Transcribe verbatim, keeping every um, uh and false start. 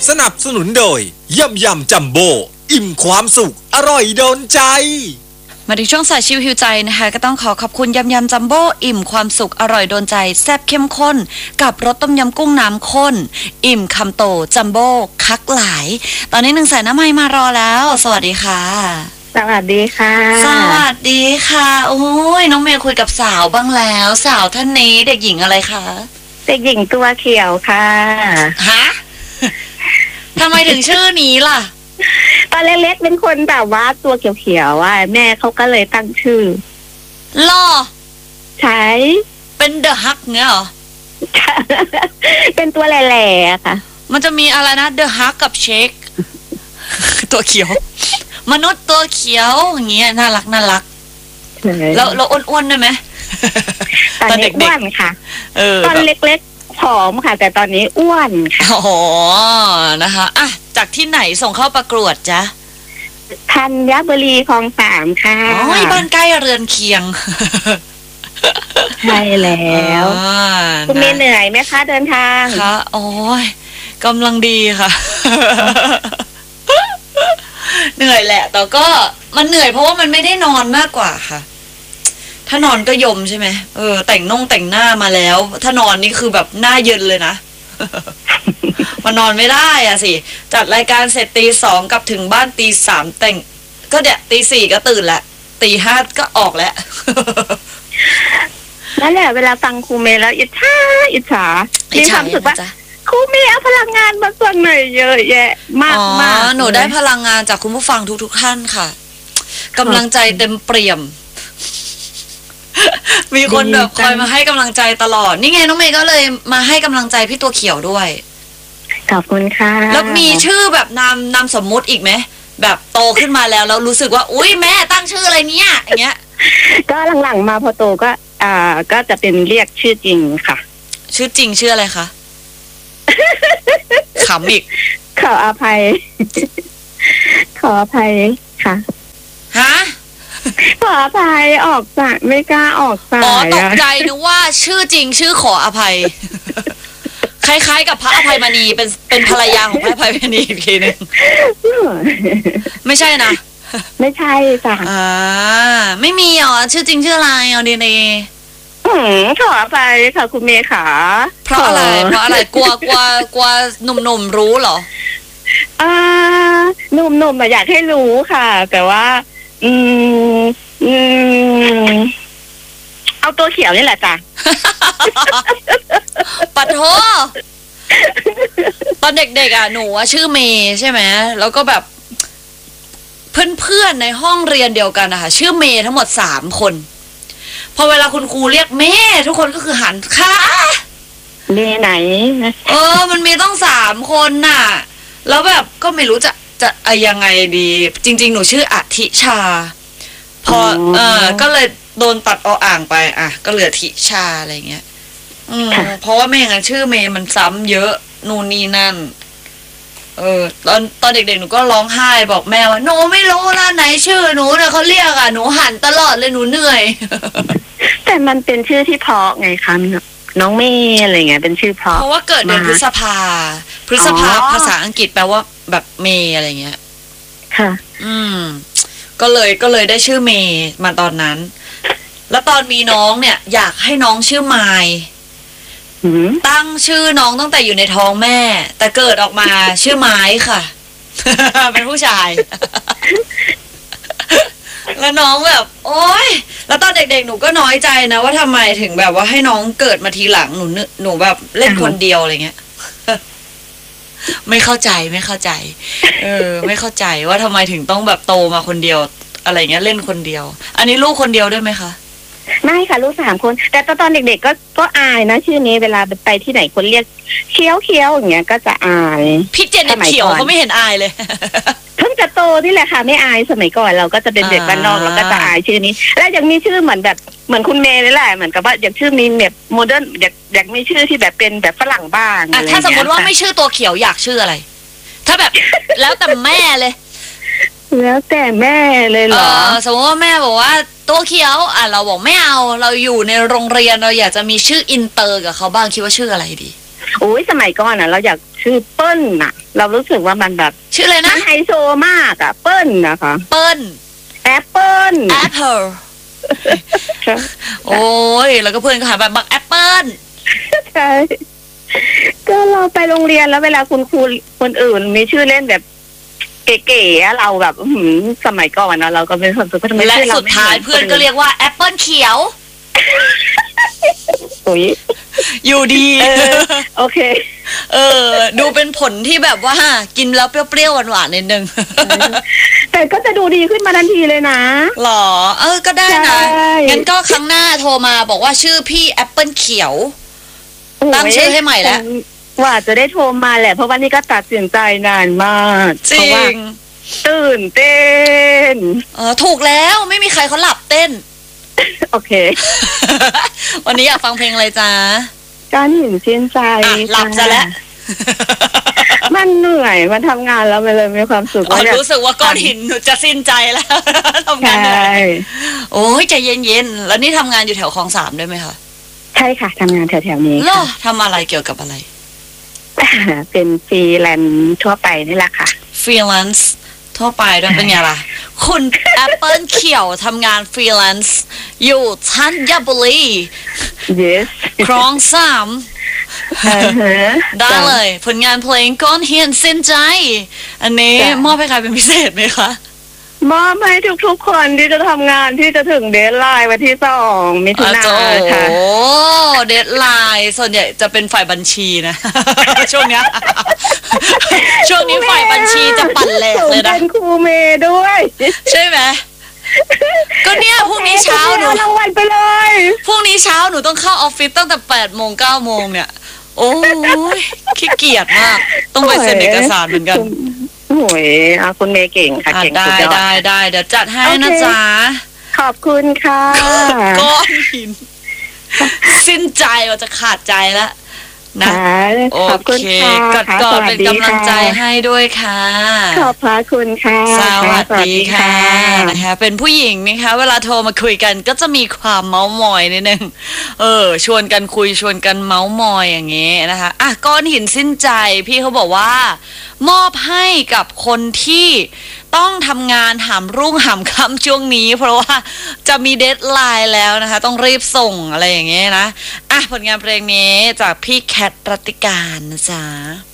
สนับสนุนโดยยำยำจัมโบ้อิ่มความสุขอร่อยโดนใจมาถึงช่วงสายชิวหิวใจนะคะก็ต้องขอขอบคุณยำยำจัมโบ้อิ่มความสุขอร่อยโดนใจแซ่บเข้มข้นกับรสต้มยำกุ้งน้ำข้นอิ่มคำโตจัมโบ้คักหลายตอนนี้หนึ่งสายน้ำไม้มารอแล้วสวัสดีค่ะสวัสดีค่ะสวัสดีค่ะโอ้ยน้องเมย์คุยกับสาวบ้างแล้วสาวท่านนี้เด็กหญิงอะไรคะเด็กหญิงตัวเขียวค่ะฮะทำไมถึงชื่อนี้ล่ะตอนเล็กๆเป็นคนแบบว่าตัวเขียวๆว่าแม่เขาก็เลยตั้งชื่อล่อใช่เป็นเดอะฮักเงี้ยเหรอเป็นตัวแหล่ๆค่ะมันจะมีอะไรนะเดอะฮักกับเชคตัวเขียวมนุษย์ตัวเขียวอย่างเงี้ยน่ารักน่ารักแล้วเราอ้วนๆได้ไหมตอนเด็กอ้วนค่ะตอนเล็กๆผอมค่ะแต่ตอนนี้อ้วนค่ะอ๋อนะคะอ่ะจากที่ไหนส่งเข้าประกวดจ๊ะธัญบุรีคลองสามค่ะอ๋อบ้านใกล้เรือนเคียงใช่แล้วคุณมีเหนื่อยไหมคะเดินทางคะโอ้ยกำลังดีค่ะเหนื่อยแหละแต่ก็มันเหนื่อยเพราะว่ามันไม่ได้นอนมากกว่าค่ะถ้านอนก็ยมใช่ไหมเออแต่งน่งแต่งหน้ามาแล้วถ้านอนนี่คือแบบหน้าเย็นเลยนะมันนอนไม่ได้อ่ะสิจัดรายการเสร็จตีสองกลับถึงบ้านตีสามแต่งก็เดี๋ยวตีสี่ก็ตื่นแหละตีห้าก็ออกแล้วนั่นแหละเวลาฟังครูเมย์แล้วอิจฉาอิจฉามีความรู้สึกว่าครูเมย์เอาพลังงานมาส่วนหน่อยเยอะแยะมากมากหนูได้พลังงานจากคุณผู้ฟังทุกๆท่านค่ะกำลังใจเต็มเปี่ยมมีคนแบบคอยมาให้กำลังใจตลอดนี่ไงน้องเมย์ก็เลยมาให้กำลังใจพี่ตัวเขียวด้วยขอบคุณค่ะแล้วมีชื่อแบบนามนามสมมุติอีกไหมแบบโตขึ้นมาแล้วแล้วรู้สึกว่าอุ้ยแม่ตั้งชื่ออะไรเนี้ยอย่างเงี้ยก็หลังๆมาพอโตก็อ่าก็จะเป็นเรียกชื่อจริงค่ะชื่อจริงชื่ออะไรคะขำอีกขออภัยขออภัยค่ะฮะขออภัยออกสายไม่กล้าออกสายอ๋อตกใจนึกว่าชื่อจริงชื่อขออภัยคล้ายๆกับพระอภัยมณีเป็นเป็นภรรยาของพระอภัยมณีอีกทีนึงไม่ใช่นะไม่ใช่จ้ะอ่าไม่มีอ๋อชื่อจริงชื่ออะไรอ๋อดีเนอืมขออภัยค่ะคุณเมย์ขาเพราะอะไรเพราะอะไรกลัวกลัวกลัวหนุ่มๆรู้เหรออ่าหนุ่มๆอยากให้รู้ค่ะแต่ว่าอืมอืมเอาตัวเขียวนี่แหละจ้ะปัดโทตอนเด็กๆอ่ะหนูว่าชื่อเมย์ใช่ไหมแล้วก็แบบเพื่อนๆในห้องเรียนเดียวกันนะคะชื่อเมย์ทั้งหมดสามคนพอเวลาคุณครูเรียกเมย์ทุกคนก็คือหันค่ะเมย์ไหนเออมันมีต้องสามคนน่ะแล้วแบบก็ไม่รู้จะจะอะไรยังไงดีจริงๆหนูชื่ออธิชาพอเออก็เลยโดนตัดออ่างไปอ่ะก็เหลือธิชาอะไรเงี้ยอืมเพราะว่าไม่อย่างนั้นชื่อเมย์มันซ้ำเยอะนู่นนี่นั่นเออตอนตอนเด็กๆหนูก็ร้องไห้บอกแม่ว่าหนูไม่รู้นะไหนชื่อหนูเนี่ยเขาเรียกอ่ะหนูหันตลอดเลยหนูเหนื่อยแต่มันเป็นชื่อที่เพราะไงคะน้องเมย์อะไรเงี้ยเป็นชื่อเพราะเพราะว่าเกิดเดือนพฤษภาพฤษภาภาษาอังกฤษแปลว่าแบบเมย์อะไรเงี้ยค่ะอืมก็เลยก็เลยได้ชื่อเมย์มาตอนนั้นแล้วตอนมีน้องเนี่ยอยากให้น้องชื่อไมล์ตั้งชื่อน้องตั้งแต่อยู่ในท้องแม่แต่เกิดออกมาชื่อไม้ค่ะ เป็นผู้ชาย แล้วน้องแบบโอ๊ยแล้วตอนเด็กๆหนูก็น้อยใจนะว่าทำไมถึงแบบว่าให้น้องเกิดมาทีหลังหนูหนูแบบเล่นคนเดียวอะไรเงี้ย ไม่เข้าใจไม่เข้าใจเออไม่เข้าใจว่าทำไมถึงต้องแบบโตมาคนเดียวอะไรเงี้ยเล่นคนเดียวอันนี้ลูกคนเดียวด้วยไหมคะไม่ค่ะลูกสามคนแต่ตอนเด็กๆก็ก็อายนะชื่อนี้เวลาไปที่ไหนคนเรียกเคี้ยวเคี้ยวอย่างเงี้ยก็จะอายพี่เจนเขียวเขาไม่เห็นอายเลยเพิ่งจะโตที่แหละค่ะไม่อายสมัยก่อนเราก็จะเป็นเด็กบ้านนอกเราก็จะอายชื่อนี้แล้วยังมีชื่อเหมือนแบบเหมือนคุณเมย์นี่แหละเหมือนกับว่าอยากชื่อมีแบบโมเดิร์นอยากอยากมีชื่อที่แบบเป็นแบบฝรั่งบ้างอะไรถ้าสมมติว่าไม่ชื่อตัวเขียวอยากชื่ออะไรถ้าแบบแล้วแต่แม่เลยแล้วแต่แม่เลยเหรอสมมติว่าแม่บอกว่าตัวเขียวอ่ะเราบอกไม่เอาเราอยู่ในโรงเรียนเราอยากจะมีชื่ออินเตอร์กับเขาบ้างคิดว่าชื่ออะไรดีโอ้ยสมัยก่อนอ่ะ เราอยากชื่อเปิ้ลน่ะ เรารู้สึกว่ามันแบบชื่ออะไรมันะนไฮโซมากอ่ะเปิ้ลนะคะเปิ้ลแอปเปิ้ล Apple โอ้ยแล้วก็เพื่อนก็หาแบบบักแอปเปิ้ลใช่ก็เราไปโรงเรียนแล้วเวลาคุณครูคนอื่นมีชื่อเล่นแบบเก๋ๆอะเราแบบอื้อหือสมัยก่อนเนอะเราก็เป็นคนสุดก็ทำไมและชื่อเราสุดท้ายเพื่อนก็เรียกว่าแอปเปิ้ลเขียวอุ๊ยอยู่ดีเออโอเคเออ ดูเป็นผลที่แบบว่ากินแล้วเปรี้ยวๆหวานๆนิดนึงแต่ก็จะดูดีขึ้นมาทันทีเลยนะหรอ เออ ก็ได้นะใช่งั้นก็ครั้งหน้าโทรมาบอกว่าชื่อพี่แอปเปิ้ลเขียว ตั้งชื่อให้ใหม่แล้วว่าจะได้โทรมาแหละ เพราะว่านี่ก็ตัดสินใจนานมากจเพริราะว่าง ตื่นเต้นเออถูกแล้วไม่มีใครเขาหลับเต้นโอเควันนี้อยากฟังเพลงอะไรจ๊ะการหินชื่นใจอ่ะหลับซะแล้วมันเหนื่อยมันทำงานแล้วมันเลยมีความสุขอ๋อว่าอยากรู้สึกว่าก้อนหินหนูจะสิ้นใจแล้ว ทำงานเหนื่อใช่ยโอ้ยใจเย็นๆแล้วนี่ทำงานอยู่แถวคลองสามด้วยไหมคะใช่ค่ะทำงานแถวๆนี้เหรอค่ะทำอะไรเกี่ยวกับอะไรเป็นฟรีแลนซ์ทั่วไปนี่แหละค่ะฟรีแลนซ์ทั่วไปด้วยเป็นไงล่ะ คุณแอปเปิลเขียวทำงานฟรีแลนซ์อยู่ธัญบุรี yes คลองสามอ่าฮะได้เลยผลงานเพลงก้อนเหียนสิ้นใจ อันนี้จ้ะมอบให้ใครเป็นพิเศษไหมคะมอบให้ทุกๆคนที่จะทำงานที่จะถึงเดดไลน์วันที่สองมิถุนาโอ้ค่ะโหเดดไลน์ส่วนใหญ่จะเป็นฝ่ายบัญชีนะ ช่วงเนี้ย ช่วงนี้ฝ่ายบัญชีจะปั่นแหลกเลยนะเป็นครูเมย์ด้วยใช่ไหมก็เนี่ยพรุ่งนี้เช้าหนูอรางวัลไปเลยพรุ่งนี้เช้าหนูต้องเข้าออฟฟิศตั้งแต่แปดโมงเก้าโมงเนี่ย โอ้ยขี้เกียจมาก ต้องไปเซ็นเอกสารเหมือนกันโอ้ยอ่ะคุณเมย์เก่งค่ะอ่ะเก่งได้สุดยอดได้ได้เดี๋ยวจัดให้โอเคนะจ๊ะขอบคุณค่ะก้อนหิน สิ้นใจว่าจะขาดใจแล้วนะค่ะโอขอบคุณเคค่ะกดกอดเป็นกำลังใจให้ด้วยค่ะขอบพระคุณค่ะสวัสดีค่ะสวัสดีนะคะเป็นผู้หญิงนะคะเวลาโทรมาคุยกันก็จะมีความเมาส์มอยนิดนึงเออชวนกันคุยชวนกันเมาส์มอยอย่างเงี้ยนะคะอ่ะก้อนหินสิ้นใจพี่เขาบอกว่ามอบให้กับคนที่ต้องทำงานหามรุ่งหามค่ำช่วงนี้ เพราะว่าจะมีเดดไลน์แล้วนะคะต้องรีบส่งอะไรอย่างเงี้ยนะอ่ะผลงานเพลงนี้จากพี่แคทรัตติการนะจ๊ะ